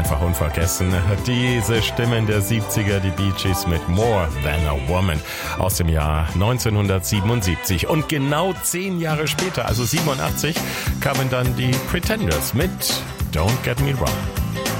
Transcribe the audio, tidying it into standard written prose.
einfach unvergessen. Diese Stimmen der 70er, die Bee Gees mit More Than a Woman aus dem Jahr 1977. Und genau 10 Jahre später, also 87, kamen dann die Pretenders mit Don't Get Me Wrong.